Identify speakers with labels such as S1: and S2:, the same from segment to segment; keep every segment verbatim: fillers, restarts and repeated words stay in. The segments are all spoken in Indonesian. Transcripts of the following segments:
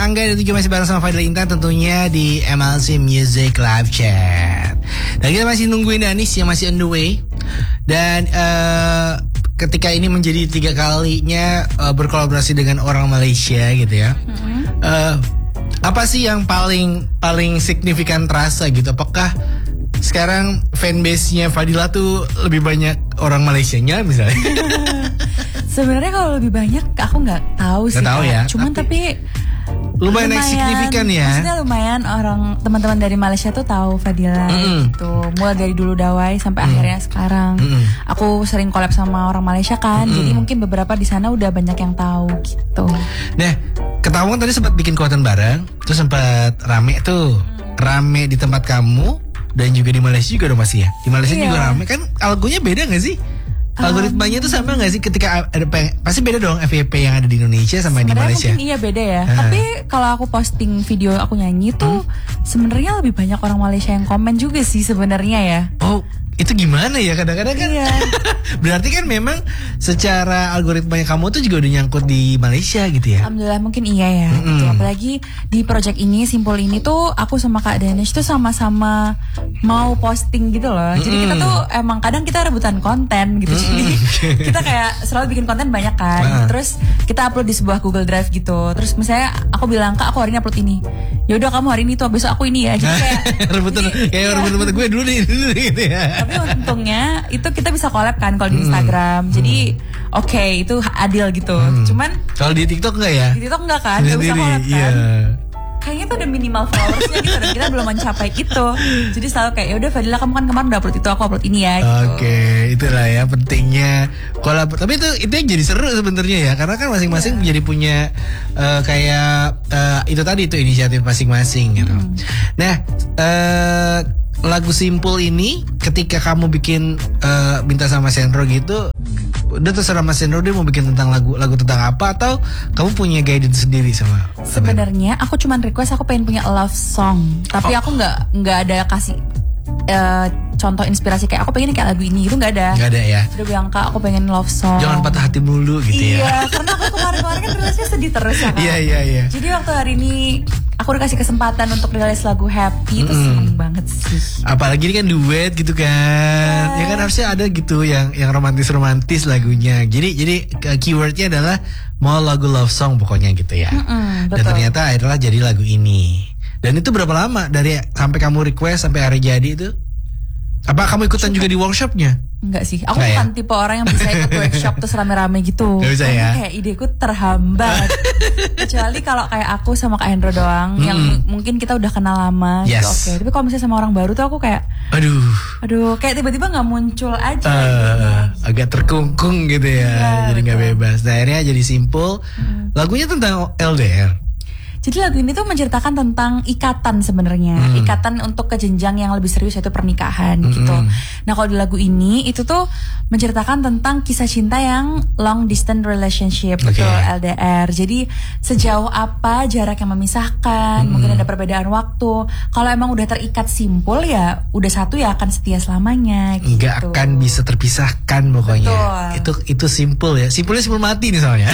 S1: Angga dan juga masih bareng sama Fadil Intan tentunya di M L C Music Live Chat. Dan kita masih nungguin Danis yang masih on the way. Dan uh, ketika ini menjadi tiga kalinya uh, berkolaborasi dengan orang Malaysia gitu ya. Mm-hmm. Uh, apa sih yang paling paling signifikan terasa gitu? Apakah sekarang fanbase-nya Fadila tuh lebih banyak orang Malaysianya misalnya?
S2: Sebenarnya kalau lebih banyak aku nggak tahu sih.
S1: Nggak tahu ya.
S2: Cuman tapi, tapi
S1: lumayan, lumayan signifikan ya.
S2: Maksudnya lumayan orang teman-teman dari Malaysia tuh tahu Fadila mm-hmm. gitu. Mulai dari dulu Dawai sampai mm-hmm. akhirnya sekarang. Mm-hmm. Aku sering collab sama orang Malaysia kan. Mm-hmm. Jadi mungkin beberapa di sana udah banyak yang tahu gitu.
S1: Nah, ketahuan tadi sempat bikin konten bareng, terus sempat rame tuh. Rame di tempat kamu. Dan juga di Malaysia juga dong masih ya. Di Malaysia iya. juga rame kan. Algonya beda gak sih? Algoritmanya um, tuh sama gak sih ketika ada pasti beda dong F Y P yang ada di Indonesia sama di Malaysia.
S2: Mungkin iya beda ya. Uh. Tapi kalau aku posting video aku nyanyi tuh hmm? sebenarnya lebih banyak orang Malaysia yang komen juga sih sebenarnya ya.
S1: Oh, itu gimana ya kadang-kadang kan? Iya. Berarti kan memang secara algoritmanya kamu tuh juga udah nyangkut di Malaysia gitu ya?
S2: Alhamdulillah mungkin iya ya. Mm-hmm. Gitu. Apalagi di project ini, Simpul ini tuh aku sama Kak Danish tuh sama-sama mau posting gitu loh. Mm-hmm. Jadi kita tuh emang kadang kita rebutan konten gitu. Mm-hmm. Jadi kita kayak selalu bikin konten banyak kan. Uh-huh. Terus kita upload di sebuah Google Drive gitu. Terus misalnya aku bilang, Kak aku hari ini upload ini. Yaudah kamu hari ini tuh, besok aku ini ya. Jadi kayak rebutan
S1: kayak rebut-rebut gue dulu nih dulu gitu ya.
S2: Tapi untungnya itu kita bisa collab kan kalau di Instagram. Hmm. Jadi oke okay, itu adil gitu. Hmm. Cuman
S1: kalau di TikTok enggak ya?
S2: Di TikTok enggak kan? Enggak bisa collab kan?
S1: Yeah.
S2: Kayaknya tuh ada minimal followersnya gitu dan kita belum mencapai itu. Jadi selalu kayak ya udah Fadila kamu kan kemarin udah upload itu, aku upload ini ya gitu.
S1: Oke, okay, itulah ya pentingnya collab. Tapi itu itu yang jadi seru sebenarnya ya, karena kan masing-masing yeah. jadi punya uh, kayak uh, itu tadi itu inisiatif masing-masing gitu. Hmm. Nah, uh, lagu Simpul ini ketika kamu bikin uh, minta sama Sendro gitu, udah terserah Mas Sendro dia mau bikin tentang lagu lagu tentang apa atau kamu punya guidance sendiri sama?
S2: Sebenarnya aku cuman request aku pengen punya love song, tapi oh. aku nggak nggak ada kasih uh, contoh inspirasi kayak aku pengen kayak lagu ini itu nggak ada.
S1: Nggak ada ya.
S2: Sudah bilang Kak aku pengen love song.
S1: Jangan patah hati mulu gitu
S2: iya,
S1: ya.
S2: Iya, karena aku kemarin-kemarin kan rilisnya sedih terus ya Kak.
S1: Iya iya iya.
S2: Jadi waktu hari ini aku dikasih kesempatan untuk rilis lagu Happy itu mm. seneng banget sih.
S1: Apalagi ini kan duet gitu kan. Yeah. Ya kan harusnya ada gitu yang yang romantis-romantis lagunya. Jadi jadi keywordnya adalah mau lagu love song pokoknya gitu ya. Mm-mm, dan ternyata akhirnya jadi lagu ini. Dan itu berapa lama dari sampai kamu request sampai hari jadi itu? Apa kamu ikutan juga di workshopnya?
S2: Enggak sih, aku bukan ya? tipe orang yang bisa ikut workshop terus rame-rame gitu.
S1: Gak bisa ya?
S2: Kayak ideku terhambat. Kecuali kalau kayak aku sama Kak Hendro doang, hmm. yang m- mungkin kita udah kenal lama,
S1: yes.
S2: gitu, oke. Okay. Tapi kalau misalnya sama orang baru tuh aku kayak,
S1: aduh,
S2: aduh, kayak tiba-tiba nggak muncul aja. Uh,
S1: gitu. Agak terkungkung gitu ya, ya jadi nggak bebas. Nah, akhirnya jadi Simpul. Hmm. Lagunya tentang L D R.
S2: Jadi lagu ini tuh menceritakan tentang ikatan sebenarnya, hmm. ikatan untuk ke jenjang yang lebih serius yaitu pernikahan hmm. gitu. Nah kalau di lagu ini itu tuh menceritakan tentang kisah cinta yang long distance relationship, okay. gitu, L D R. Jadi sejauh apa jarak yang memisahkan, hmm. mungkin ada perbedaan waktu. Kalau emang udah terikat simpul ya, udah satu ya akan setia selamanya. Gitu.
S1: Nggak akan bisa terpisahkan pokoknya. Betul. Itu itu simpul ya. Simpulnya simpul mati nih soalnya.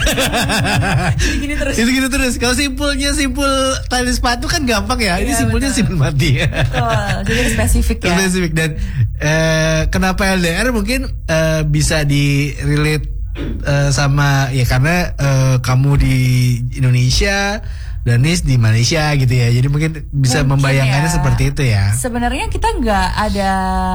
S2: Jadi gini terus.
S1: Itu gini terus. Kalau simpulnya simpul tali sepatu kan gampang ya. Ini ya, simpulnya betul. Simpul mati.
S2: Betul. Jadi spesifik ya.
S1: Spesifik dan eh, kenapa L D R mungkin eh, bisa di relate eh, sama ya karena eh, kamu di Indonesia, Danis di Malaysia gitu ya. Jadi mungkin bisa mungkin membayangkannya ya. Seperti itu ya. Sebenarnya
S2: kita nggak ada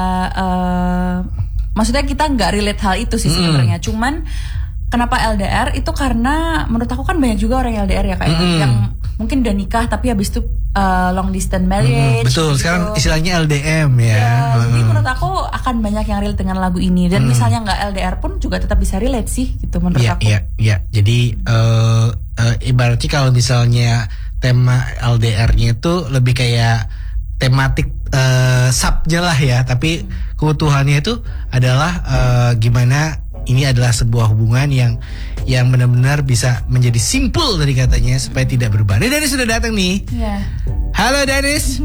S2: uh, maksudnya kita nggak relate hal itu sih sebenarnya. Mm. Cuman kenapa L D R itu karena menurut aku kan banyak juga orang L D R ya kayak mm. yang mungkin udah nikah tapi habis itu uh, long distance marriage. Mm,
S1: betul, gitu. Sekarang istilahnya L D M ya. ya
S2: mm. Jadi menurut aku akan banyak yang relate dengan lagu ini dan mm. misalnya nggak L D R pun juga tetap bisa relate sih gitu menurut
S1: ya,
S2: aku.
S1: Iya, iya. Jadi uh, uh, ibaratnya kalau misalnya tema L D R-nya itu lebih kayak tematik uh, subnya lah ya, tapi mm. keutuhannya itu adalah uh, gimana ini adalah sebuah hubungan yang yang benar-benar bisa menjadi simpul dari katanya supaya tidak berubah. Ini Danis sudah datang nih.
S2: Yeah.
S1: Halo Danis.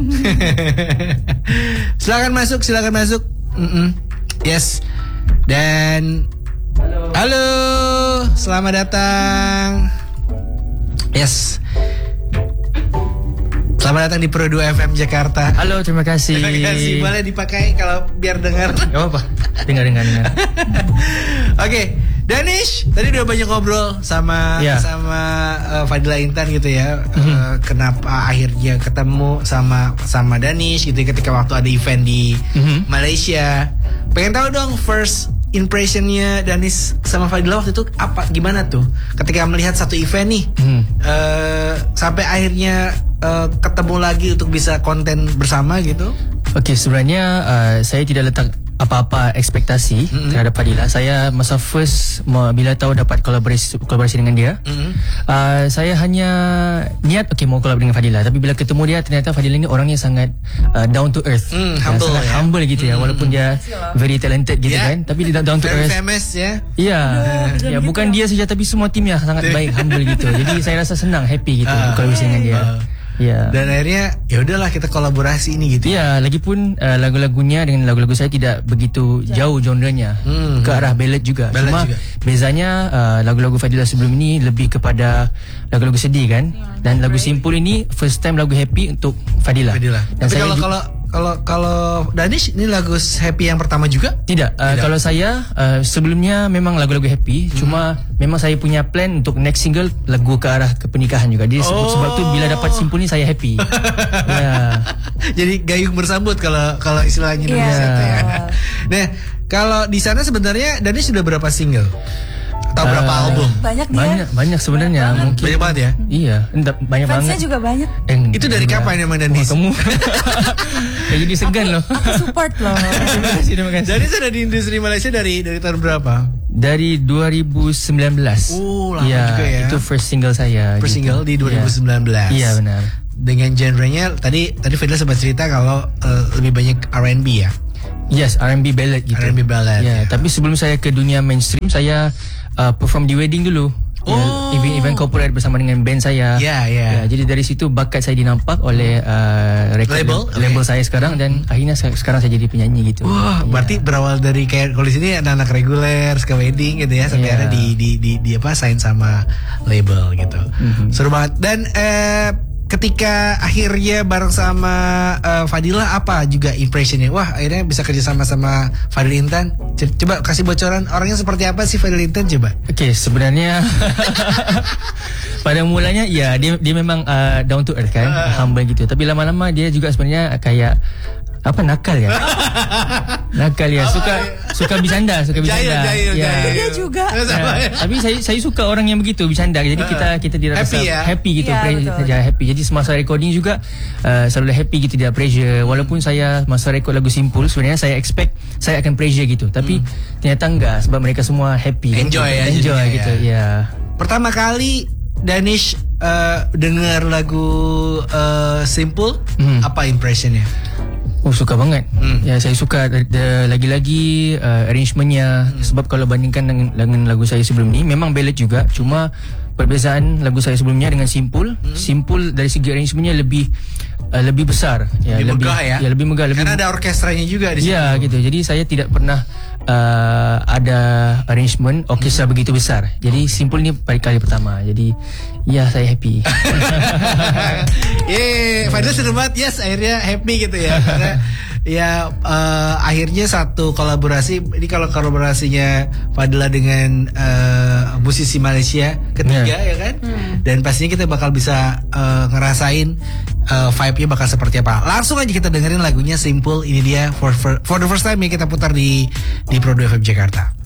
S1: Silakan masuk, silakan masuk. Mm-mm. Yes. Dan halo. Halo. Selamat datang. Yes. Selamat datang di Pro dua F M Jakarta.
S3: Halo, terima kasih.
S1: Terima kasih. Boleh dipakai kalau biar dengar.
S3: Gak apa-apa. Dengar, dengar, dengar.
S1: Oke, okay. Danish, tadi udah banyak ngobrol sama yeah. sama uh, Fadila Intan gitu ya. Mm-hmm. Uh, kenapa akhirnya ketemu sama sama Danish gitu ya, ketika waktu ada event di mm-hmm. Malaysia. Pengen tahu dong first impressionnya Danish sama Fadila waktu itu apa, gimana tuh ketika melihat satu event nih mm. uh, sampai akhirnya uh, ketemu lagi untuk bisa konten bersama gitu.
S3: Oke, okay, sebenarnya uh, saya tidak letak apa-apa ekspektasi mm-hmm. terhadap Fadila. Saya masa first bila tahu dapat kolaborasi kolaborasi dengan dia, mm-hmm. uh, saya hanya niat okay mau kolab dengan Fadila. Tapi bila ketemu dia, ternyata Fadila ini orangnya sangat uh, down to earth, mm, humble, sangat ya? humble gitu ya. Walaupun dia very talented gitu yeah. kan, tapi dia down to
S1: very
S3: earth.
S1: Famous ya.
S3: Iya, yeah. ya bukan dia saja tapi semua timnya sangat baik, humble gitu. Jadi saya rasa senang, happy gitu uh, kolaborasi dengan dia. Uh. Ya.
S1: Dan akhirnya ya udahlah kita kolaborasi ini gitu.
S3: Ya, lagipun uh, lagu-lagunya dengan lagu-lagu saya tidak begitu jauh genrenya, hmm. ke arah ballad juga.
S1: Ballad
S3: Cuma
S1: juga.
S3: bezanya uh, lagu-lagu Fadila sebelum ini lebih kepada lagu-lagu sedih kan. Dan lagu Simpul ini first time lagu happy untuk Fadila.
S1: Fadila.
S3: Dan
S1: Tapi
S3: saya
S1: kalau kalau kalau kalau Danish ini lagu happy yang pertama juga?
S3: Tidak. Uh, Tidak. Kalau saya uh, sebelumnya memang lagu-lagu happy, hmm. cuma memang saya punya plan untuk next single lagu ke arah ke pernikahan juga. Jadi oh. sebab tu bila dapat Simpul ni saya happy. Ya.
S1: Jadi gayung bersambut kalau kalau istilahnya
S2: yeah.
S1: Indonesia ya. Nah, kalau di sana sebenarnya Danish sudah berapa single? Atau berapa uh, album?
S2: Banyak dia.
S3: Banyak, banyak sebenarnya.
S2: Banyak
S3: Mungkin
S1: banyak banget ya?
S3: Iya, enggak, banyak
S2: Fansnya
S3: banget.
S2: juga banyak.
S3: Eh,
S1: itu dari
S3: enggak.
S1: kapan emang Danish?
S3: Kamu ya jadi segan
S2: aku,
S3: loh.
S2: Aku support loh.
S3: Terima kasih, terima kasih.
S1: Danish ada di industri Malaysia dari dari tahun berapa?
S3: Dari dua ribu sembilan belas.
S1: Oh, lama
S3: ya,
S1: juga ya.
S3: Itu first single saya.
S1: First
S3: gitu.
S1: single di dua ribu sembilan belas.
S3: Iya, benar.
S1: Dengan genrenya tadi tadi Fadila sempat cerita kalau uh, lebih banyak R and B ya.
S3: Yes, R and B ballad gitu.
S1: R and B ballad.
S3: Ya, ya, tapi sebelum saya ke dunia mainstream, saya uh, perform di wedding dulu.
S1: Oh.
S3: Ya, event-event corporate bersama dengan band saya.
S1: Ya, ya.
S3: Ya, jadi dari situ bakat saya dinampak oleh uh, record
S1: label,
S3: label
S1: okay.
S3: saya sekarang, dan akhirnya saya, sekarang saya jadi penyanyi gitu.
S1: Wah, ya. Berarti berawal dari kayak kalau di sini anak-anak reguler, ke wedding gitu ya, sampai
S3: ya.
S1: ada di di di di apa sign sama label gitu. Mm-hmm. Seru banget. Dan eh ketika akhirnya bareng sama uh, Fadila, apa juga impressionnya? Wah, akhirnya bisa kerja sama sama Fadila Intan. Coba kasih bocoran orangnya seperti apa sih Fadila Intan, coba.
S3: Oke, okay, sebenarnya pada mulanya ya dia dia memang uh, down to earth kan, uh. humble gitu. Tapi lama-lama dia juga sebenarnya kayak apa nakal ya? Nakal ya, suka suka bercanda, suka bercanda.
S1: Jaya, jaya,
S3: ya.
S1: jaya.
S2: Dia juga.
S3: Ya. Tapi saya saya suka orang yang begitu bercanda. Jadi kita kita tidak
S1: happy,
S3: rasa
S1: ya?
S3: happy gitu,
S2: ya,
S3: pre- saja happy. Jadi semasa recording juga uh, selalu happy gitu, tidak pressure. Walaupun saya masa record lagu Simpul sebenarnya saya expect saya akan pressure gitu. Tapi hmm. ternyata enggak, sebab mereka semua happy.
S1: Enjoy
S3: gitu.
S1: ya.
S3: Enjoy
S1: ya.
S3: gitu. Ya.
S1: Pertama kali Danish uh, dengar lagu uh, Simpul, hmm. apa impressionnya?
S3: Oh, suka banget. Hmm. Ya, saya suka de, de, lagi-lagi uh, arrangementnya. Hmm. Sebab kalau bandingkan dengan, dengan lagu saya sebelum ni, memang ballad juga. Cuma perbezaan lagu saya sebelumnya dengan Simpul, hmm. Simpul dari segi arrangementnya lebih uh, lebih besar. Ya,
S1: lebih
S3: lebih
S1: megah ya.
S3: Ya, lebih megah. Lebih,
S1: karena ada orkestranya juga di sini.
S3: Ya, gitu. Jadi saya tidak pernah uh, ada arrangement orkestra hmm. begitu besar. Jadi Simpul ni kali pertama. Jadi ya, saya happy.
S1: Yeay, Fadila seneng banget. Yes, akhirnya happy gitu ya. Karena ya uh, akhirnya satu kolaborasi. Ini kalau kolaborasinya Fadila dengan uh, musisi Malaysia ketiga yeah. ya kan. Hmm. Dan pastinya kita bakal bisa uh, ngerasain uh, vibe-nya bakal seperti apa. Langsung aja kita dengerin lagunya Simpul. Ini dia for, for, for the first time yang kita putar di di Pro dua F M Jakarta.